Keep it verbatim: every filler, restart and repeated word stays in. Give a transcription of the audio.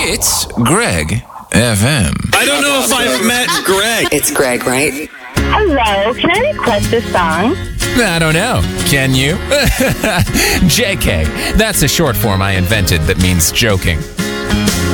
It's Greg F M. I don't know if I've met Greg. It's Greg, right? Hello, can I request a song? I don't know. Can you? J K. That's a short form I invented that means joking.